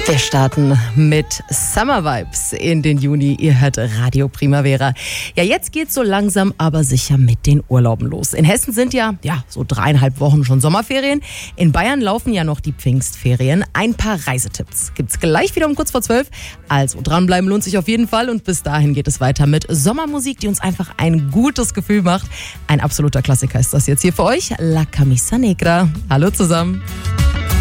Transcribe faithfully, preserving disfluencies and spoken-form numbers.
Wir starten mit Summer Vibes in den Juni. Ihr hört Radio Primavera. Ja, jetzt geht's so langsam aber sicher mit den Urlauben los. In Hessen sind ja, ja so dreieinhalb Wochen schon Sommerferien. In Bayern laufen ja noch die Pfingstferien. Ein paar Reisetipps gibt's gleich wieder um kurz vor zwölf. Also dranbleiben lohnt sich auf jeden Fall. Und bis dahin geht es weiter mit Sommermusik, die uns einfach ein gutes Gefühl macht. Ein absoluter Klassiker ist das jetzt hier für euch. La Camisa Negra. Hallo zusammen.